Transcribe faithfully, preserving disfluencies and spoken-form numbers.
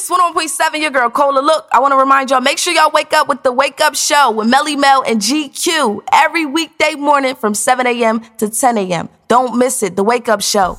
Kiss one oh one point seven, your girl Cola. Look, I want to remind y'all, make sure y'all wake up with the Wake Up Show with Melly Mel and G Q every weekday morning from seven a.m. to ten a.m. Don't miss it, the Wake Up Show.